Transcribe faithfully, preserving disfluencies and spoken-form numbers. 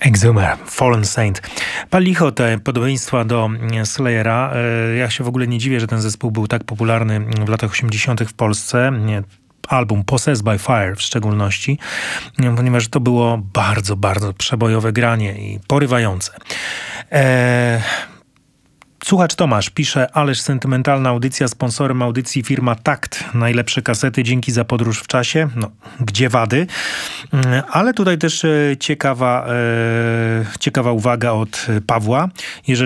Exhumer, Fallen Saint. Pal licho te podobieństwa do Slayera. Ja się w ogóle nie dziwię, że ten zespół był tak popularny w latach osiemdziesiątych w Polsce. Album Possessed by Fire w szczególności, ponieważ to było bardzo, bardzo przebojowe granie i porywające. Eee... Słuchacz Tomasz pisze, ależ sentymentalna audycja, sponsorem audycji firma Takt. Najlepsze kasety, dzięki za podróż w czasie. No, gdzie wady? Ale tutaj też ciekawa, ciekawa uwaga od Pawła. Jeżeli